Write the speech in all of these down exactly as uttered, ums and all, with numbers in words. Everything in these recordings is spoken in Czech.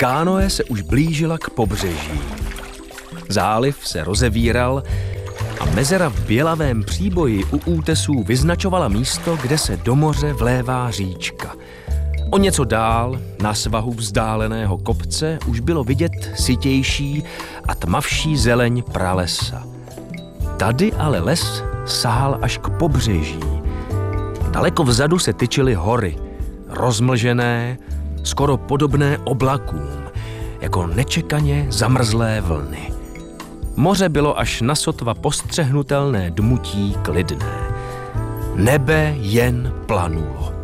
Kánoe se už blížila k pobřeží. Záliv se rozevíral a mezera v bělavém příboji u útesů vyznačovala místo, kde se do moře vlévá říčka. O něco dál, na svahu vzdáleného kopce, už bylo vidět sytější a tmavší zeleň pralesa. Tady ale les sahal až k pobřeží. Daleko vzadu se tyčily hory, rozmlžené, skoro podobné oblakům, jako nečekaně zamrzlé vlny. Moře bylo až nasotva postřehnutelné dmutí klidné. Nebe jen planulo.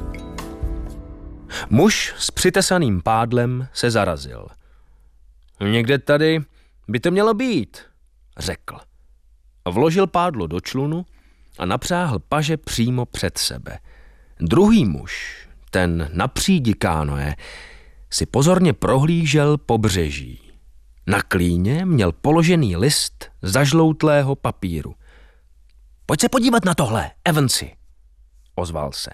Muž s přitesaným pádlem se zarazil. Někde tady by to mělo být, řekl. Vložil pádlo do člunu a napřáhl paže přímo před sebe. Druhý muž, ten na přídi kánoe, si pozorně prohlížel pobřeží. Na klíně měl položený list zažloutlého papíru. Pojď se podívat na tohle, Evansi, ozval se.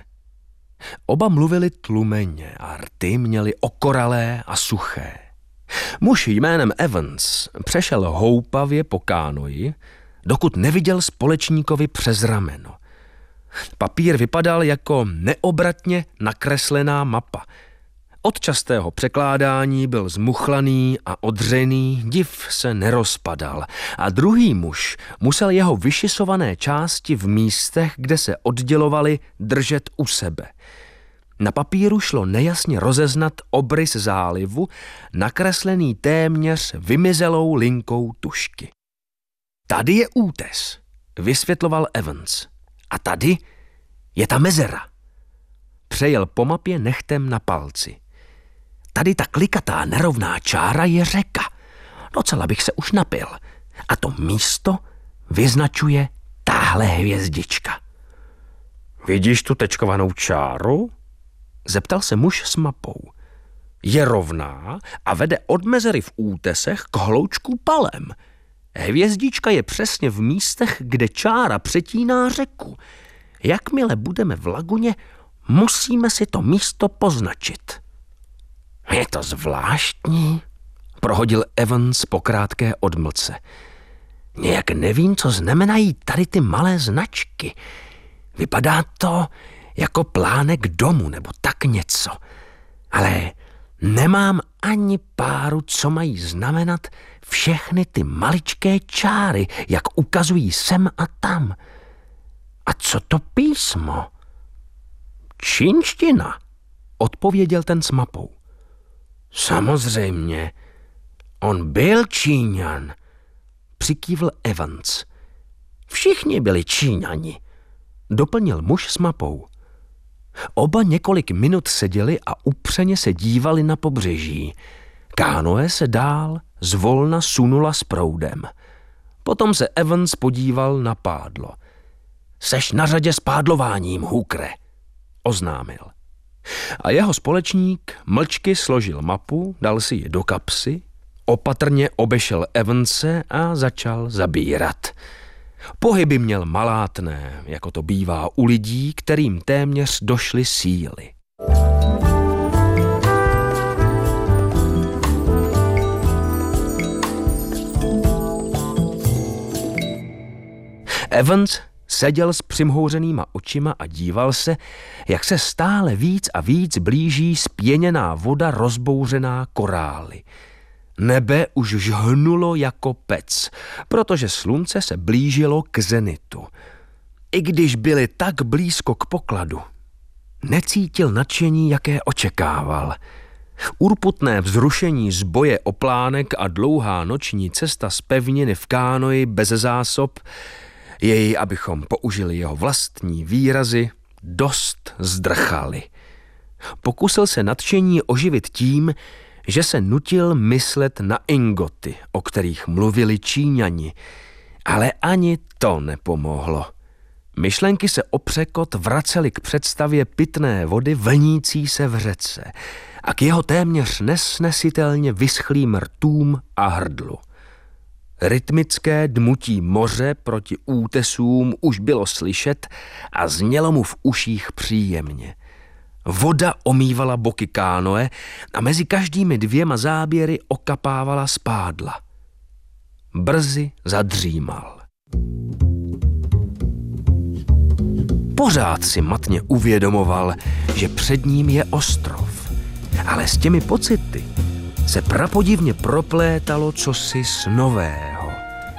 Oba mluvili tlumeně a rty měli okoralé a suché. Muž jménem Evans přešel houpavě po kánoji, dokud neviděl společníkovi přes rameno. Papír vypadal jako neobratně nakreslená mapa. Od častého překládání byl zmuchlaný a odřený, div se nerozpadal a druhý muž musel jeho vyšisované části v místech, kde se oddělovaly, držet u sebe. Na papíru šlo nejasně rozeznat obrys zálivu, nakreslený téměř vymizelou linkou tušky. Tady je útes, vysvětloval Evans. A tady je ta mezera. Přejel po mapě nechtem na palci. Tady ta klikatá nerovná čára je řeka. Docela bych se už napil. A to místo vyznačuje táhle hvězdička. Vidíš tu tečkovanou čáru? Zeptal se muž s mapou. Je rovná a vede od mezery v útesech k hloučku palem. Hvězdička je přesně v místech, kde čára přetíná řeku. Jakmile budeme v laguně, musíme si to místo poznačit. Je to zvláštní, prohodil Evans po krátké odmlce. Nějak nevím, co znamenají tady ty malé značky. Vypadá to jako plánek domu nebo tak něco. Ale nemám ani páru, co mají znamenat všechny ty maličké čáry, jak ukazují sem a tam. A co to písmo? Čínština, odpověděl ten s mapou. Samozřejmě, on byl Číňan, přikývl Evans. Všichni byli Číňani, doplnil muž s mapou. Oba několik minut seděli a upřeně se dívali na pobřeží. Kánoe se dál zvolna sunula s proudem. Potom se Evans podíval na pádlo. Seš na řadě s pádlováním, Hookere, oznámil. A jeho společník mlčky složil mapu, dal si ji do kapsy, opatrně obešel Evanse a začal zabírat. Pohyby měl malátné, jako to bývá u lidí, kterým téměř došly síly. Evans seděl s přimhouřenýma očima a díval se, jak se stále víc a víc blíží spěněná voda rozbouřená korály. Nebe už žhnulo jako pec, protože slunce se blížilo k zenitu. I když byli tak blízko k pokladu, necítil nadšení, jaké očekával. Urputné vzrušení z boje o plánek a dlouhá noční cesta z pevniny v kánoji bez zásob jej, abychom použili jeho vlastní výrazy, dost zdrchali. Pokusil se nadšení oživit tím, že se nutil myslet na ingoty, o kterých mluvili Číňani, ale ani to nepomohlo. Myšlenky se opřekot vracely k představě pitné vody vlnící se v řece a k jeho téměř nesnesitelně vyschlým rtům a hrdlu. Rytmické dmutí moře proti útesům už bylo slyšet a znělo mu v uších příjemně. Voda omývala boky kánoe a mezi každými dvěma záběry okapávala spádla. Brzy zadřímal. Pořád si matně uvědomoval, že před ním je ostrov, ale s těmi pocity se prapodivně proplétalo cosi snového.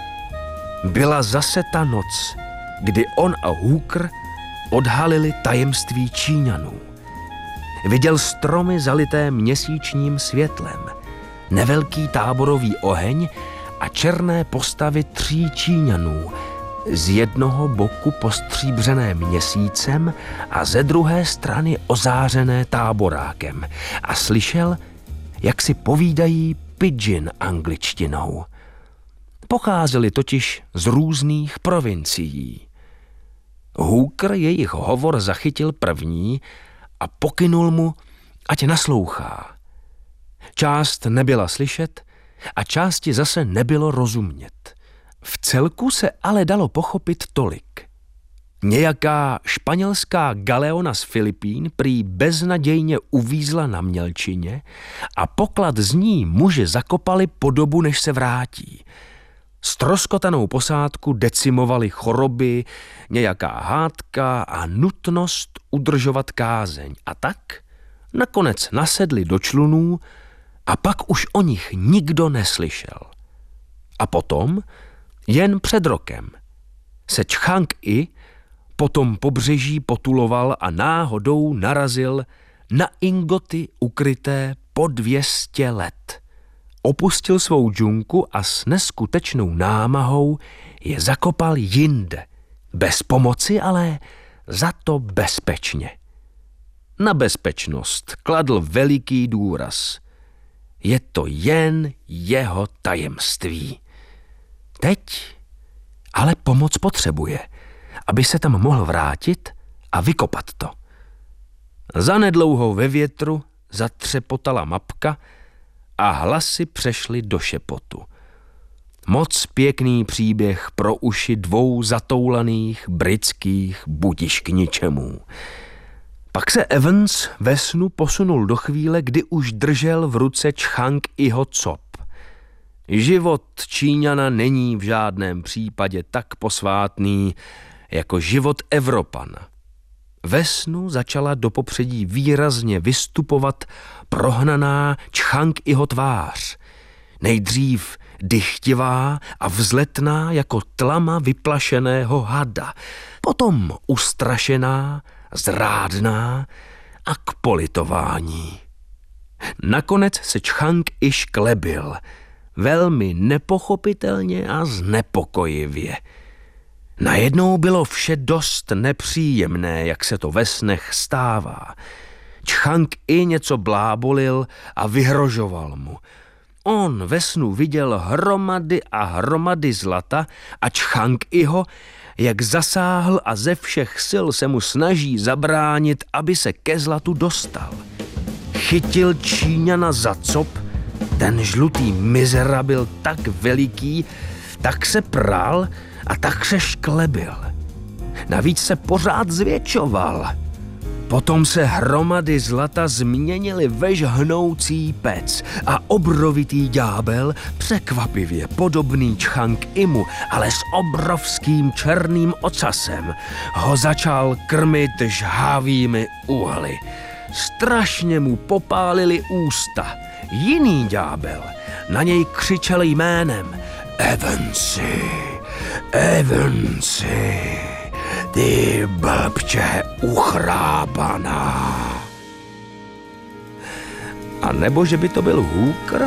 Byla zase ta noc, kdy on a Hooker odhalili tajemství Číňanů. Viděl stromy zalité měsíčním světlem, nevelký táborový oheň a černé postavy tří Číňanů, z jednoho boku postříbřené měsícem a ze druhé strany ozářené táborákem, a slyšel, jak si povídají pidgin angličtinou. Pocházeli totiž z různých provincií. Hooker jejich hovor zachytil první a pokynul mu, ať naslouchá. Část nebyla slyšet a části zase nebylo rozumět. V celku se ale dalo pochopit tolik. Nějaká španělská galeona z Filipín prý beznadějně uvízla na mělčině a poklad z ní muži zakopali po dobu, než se vrátí. Stroskotanou posádku decimovali choroby, nějaká hádka a nutnost udržovat kázeň. A tak nakonec nasedli do člunů a pak už o nich nikdo neslyšel. A potom, jen před rokem, se Čchang-i po tom pobřeží potuloval a náhodou narazil na ingoty ukryté po dvě stě let. Opustil svou džunku a s neskutečnou námahou je zakopal jinde. Bez pomoci, ale za to bezpečně. Na bezpečnost kladl veliký důraz. Je to jen jeho tajemství. Teď ale pomoc potřebuje, aby se tam mohl vrátit a vykopat to. Zanedlouho ve větru zatřepotala mapka a hlasy přešly do šepotu. Moc pěkný příběh pro uši dvou zatoulaných britských budiž k ničemu. Pak se Evans ve snu posunul do chvíle, kdy už držel v ruce Čchang-iho cop. Život Číňana není v žádném případě tak posvátný jako život Evropana. Ve snu začala do popředí výrazně vystupovat prohnaná Čchang-iho tvář. Nejdřív dychtivá a vzletná jako tlama vyplašeného hada, potom ustrašená, zrádná a k politování. Nakonec se Čchang-i šklebil, velmi nepochopitelně a znepokojivě. Najednou bylo vše dost nepříjemné, jak se to ve snech stává. Čchang-i něco blábolil a vyhrožoval mu. On ve snu viděl hromady a hromady zlata a Čchang-iho, jak zasáhl a ze všech sil se mu snaží zabránit, aby se ke zlatu dostal. Chytil Číňana za cop, ten žlutý mizera byl tak veliký, tak se prál a tak se šklebil. Navíc se pořád zvětšoval. Potom se hromady zlata změnily ve žhnoucí pec a obrovitý ďábel, překvapivě podobný Čchang-imu, ale s obrovským černým ocasem, ho začal krmit žhavými úhly. Strašně mu popálili ústa. Jiný ďábel na něj křičel jménem Evansi, Evansi, ty blbče uchrápaná. A nebo že by to byl Hooker?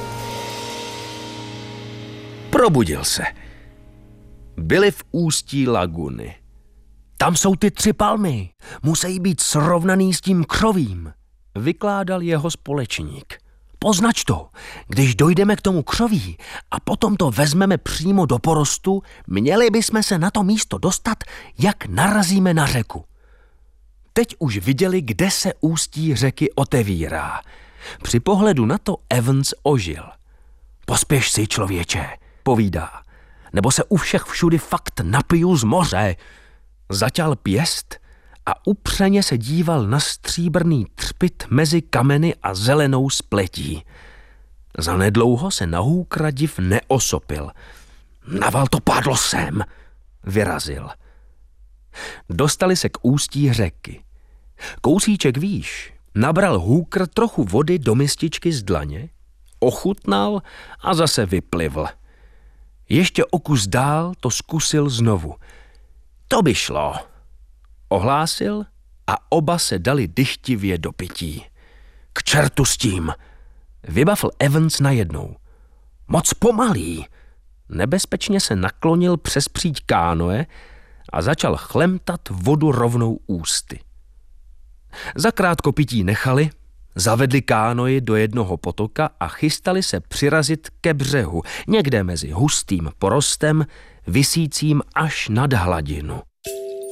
Probudil se. Byli v ústí laguny. Tam jsou ty tři palmy, musí být srovnaný s tím křovím, vykládal jeho společník. Poznač to, když dojdeme k tomu křoví a potom to vezmeme přímo do porostu, měli bychom se na to místo dostat, jak narazíme na řeku. Teď už viděli, kde se ústí řeky otevírá. Při pohledu na to Evans ožil. Pospěš si, člověče, povídá, nebo se u všech všudy fakt napiju z moře. Zaťal pěst a upřeně se díval na stříbrný třpyt mezi kameny a zelenou spletí. Zanedlouho se na hůkra div neosopil. Naval to pádlo sem, vyrazil. Dostali se k ústí řeky. Kousíček výš nabral hůkr trochu vody do mističky z dlaně, ochutnal a zase vyplivl. Ještě o kus dál to zkusil znovu. To by šlo, ohlásil a oba se dali dychtivě do pití. K čertu s tím, vybavil Evans najednou. Moc pomalý. Nebezpečně se naklonil přes příď kánoe a začal chlemtat vodu rovnou ústy. Zakrátko pití nechali, zavedli kánoji do jednoho potoka a chystali se přirazit ke břehu, někde mezi hustým porostem, visícím až nad hladinu.